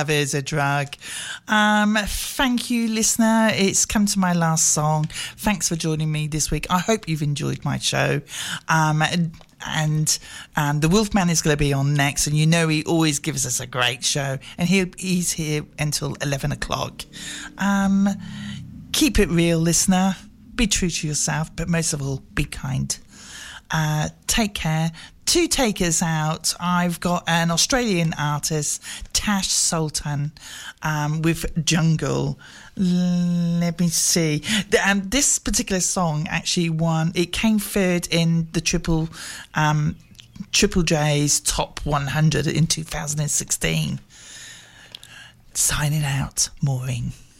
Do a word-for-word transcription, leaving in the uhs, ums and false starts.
Is a drug. Um, thank you, listener. It's come to my last song. Thanks for joining me this week. I hope you've enjoyed my show. Um, and um, the Wolfman is going to be on next, and you know he always gives us a great show. And he he's here until eleven o'clock. Um, keep it real, listener. Be true to yourself, but most of all, be kind. Uh, take care. To take us out, I've got an Australian artist, Tash Sultan, um, with Jungle. Let me see. Um, this particular song actually won. It came third in the Triple um, Triple J's Top one hundred in two thousand sixteen. Signing out, Maureen.